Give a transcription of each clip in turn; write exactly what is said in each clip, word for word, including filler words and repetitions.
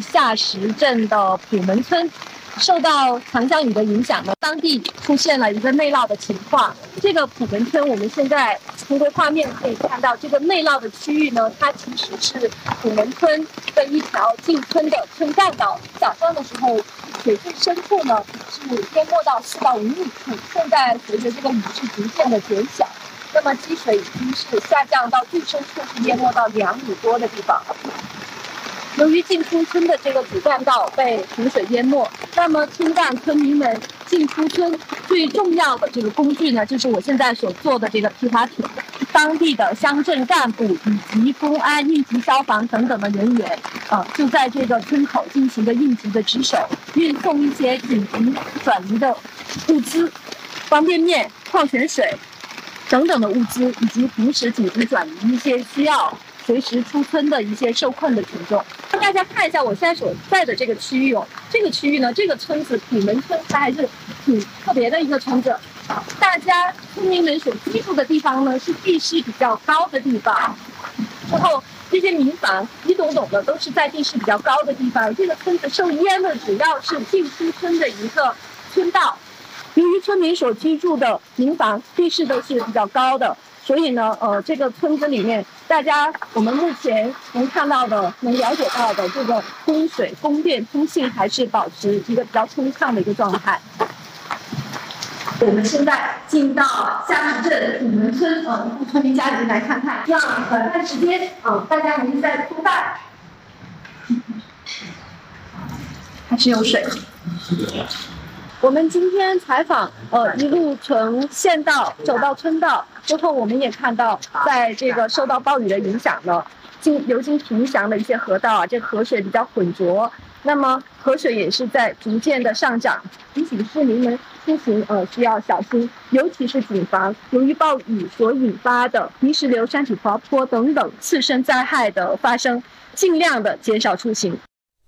下石镇的普门村。受到长江雨的影响呢，当地出现了一个内涝的情况。这个普门村，我们现在通过画面可以看到，这个内涝的区域呢，它其实是普门村的一条进村的村干道。早上的时候，水质深处呢是淹没到四到五米处，现在随着这个雨势逐渐的减小，那么积水已经是下降到最深处是淹没到两米多的地方。由于进出村的这个主干道被洪水淹没，那么村干村民们进出村最重要的这个工具呢，就是我现在所做的这个皮划艇。当地的乡镇干部以及公安、应急消防等等的人员，啊、呃，就在这个村口进行着应急的值守，运送一些紧急转移的物资，方便面、矿泉水等等的物资，以及平时紧急转移一些需要随时出村的一些受困的群众。让大家看一下我现在所在的这个区域哦，这个区域呢，这个村子普门村，它还是挺特别的一个村子。大家村民们所居住的地方呢，是地势比较高的地方。然后这些民房一栋栋的都是在地势比较高的地方。这个村子受淹的主要是进出村的一个村道。由于村民所居住的民房地势都是比较高的，所以呢，呃，这个村子里面，大家我们目前能看到的、能了解到的，这个供水、供电、通信还是保持一个比较通畅的一个状态。我们现在进到下石镇普门村，呃，一户村民家里面来看看，让短暂时间，啊、呃，大家还是在拖带，还是有水。我们今天采访，呃，一路从县道走到村道之后，我们也看到，在这个受到暴雨的影响呢，经流经平祥的一些河道啊，这个河水比较浑浊，那么河水也是在逐渐的上涨，提醒市民们出行呃需要小心，尤其是谨防由于暴雨所引发的泥石流、山体滑坡等等次生灾害的发生，尽量的减少出行。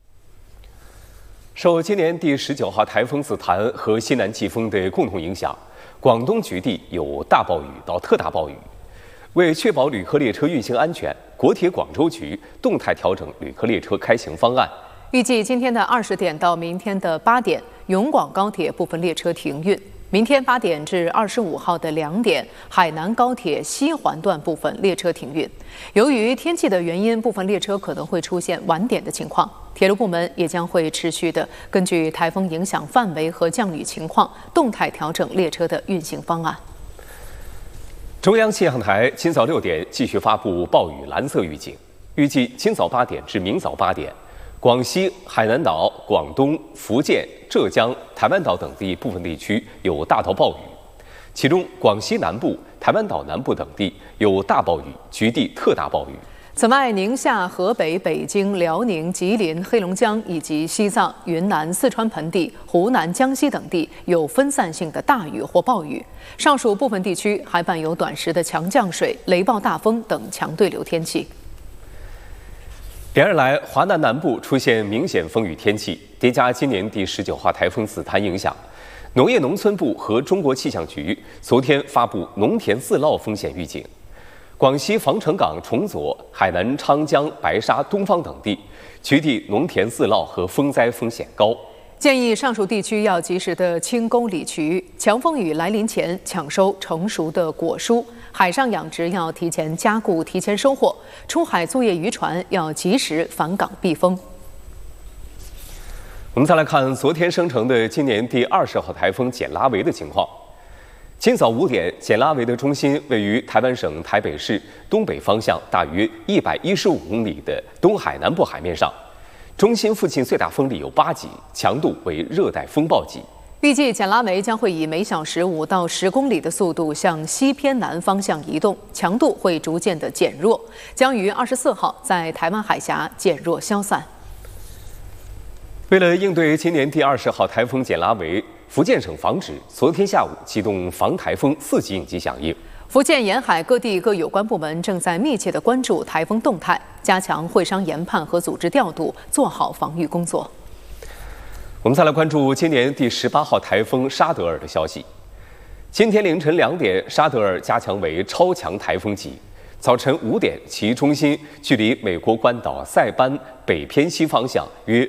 受今年第十九号台风紫檀和西南季风的共同影响，广东局地有大暴雨到特大暴雨。为确保旅客列车运行安全，国铁广州局动态调整旅客列车开行方案。 预计今天的二十点到明天的八点，永广高铁部分列车停运；明天八点至二十五号的两点，海南高铁西环段部分列车停运。由于天气的原因，部分列车可能会出现晚点的情况，铁路部门也将会持续的根据台风影响范围和降雨情况，动态调整列车的运行方案。 中央气象台今早六点继续发布暴雨蓝色预警，预计今早八点至明早八点，广西、海南岛、广东、福建、浙江、台湾岛等地部分地区有大到暴雨，其中广西南部、台湾岛南部等地有大暴雨，局地特大暴雨。 此外，宁夏、河北、北京、辽宁、吉林、黑龙江以及西藏、云南、四川盆地、湖南、江西等地有分散性的大雨或暴雨。上述部分地区还伴有短时的强降水、雷暴大风等强对流天气。 连日来，华南南部出现明显风雨天气，叠加今年第十九号台风紫檀影响，农业农村部和中国气象局昨天发布农田自涝风险预警。广西防城港、崇左、海南昌江、白沙、东方等地局地农田自涝和风灾风险高， 建议上述地区要及时的清沟理渠，强风雨来临前抢收成熟的果蔬，海上养殖要提前加固、提前收获，出海作业渔船要及时返港避风。 我们再来看昨天生成的今年第二十号台风简拉维的情况。今早五点，简拉维的中心位于台湾省台北市东北方向大约一百一十五公里的东海南部海面上，中心附近最大风力有八级，强度为热带风暴级。 预计简拉维将会以每小时五到十公里的速度向西偏南方向移动，强度会逐渐的减弱，将于二十四号在台湾海峡减弱消散。 为了应对今年第二十号台风简拉维，福建省防指昨天下午启动防台风四级应急响应。 福建沿海各地各有关部门正在密切地关注台风动态，加强会商研判和组织调度，做好防御工作。 我们再来关注今年第十八号台风沙德尔的消息。今天凌晨两点，沙德尔加强为超强台风级。早晨五点，其中心距离美国关岛塞班北偏西方向约